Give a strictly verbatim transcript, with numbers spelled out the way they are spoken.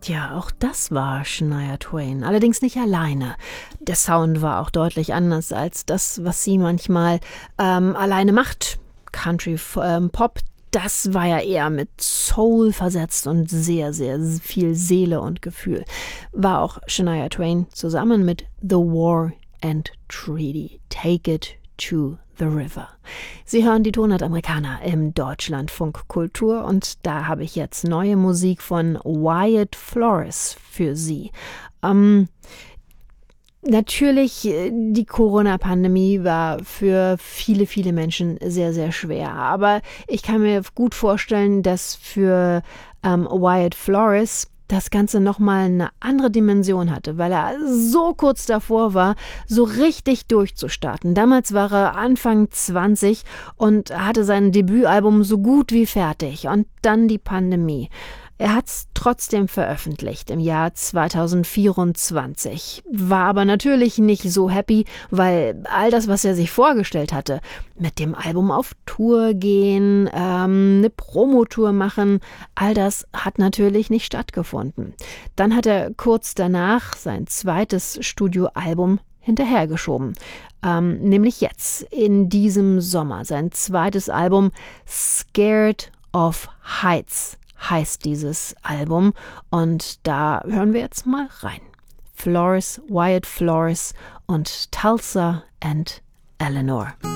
Ja, auch das war Shania Twain, allerdings nicht alleine. Der Sound war auch deutlich anders als das, was sie manchmal ähm, alleine macht. Country ähm, Pop, das war ja eher mit Soul versetzt und sehr, sehr viel Seele und Gefühl. War auch Shania Twain zusammen mit The War and Treaty. Take it to the river. Sie hören die Tonart-Amerikaner im Deutschlandfunk Kultur und da habe ich jetzt neue Musik von Wyatt Flores für Sie. Ähm, Natürlich, die Corona-Pandemie war für viele, viele Menschen sehr, sehr schwer. Aber ich kann mir gut vorstellen, dass für ähm, Wyatt Flores das Ganze nochmal eine andere Dimension hatte, weil er so kurz davor war, so richtig durchzustarten. Damals war er Anfang zwanzig und hatte sein Debütalbum so gut wie fertig. Und dann die Pandemie. Er hat es trotzdem veröffentlicht im Jahr zwanzig vierundzwanzig, war aber natürlich nicht so happy, weil all das, was er sich vorgestellt hatte, mit dem Album auf Tour gehen, ähm, eine Promotour machen, all das hat natürlich nicht stattgefunden. Dann hat er kurz danach sein zweites Studioalbum hinterhergeschoben, ähm, nämlich jetzt, in diesem Sommer, sein zweites Album Scared of Heights heißt dieses Album und da hören wir jetzt mal rein. Flores, Wyatt Flores und Tulsa and Eleanor.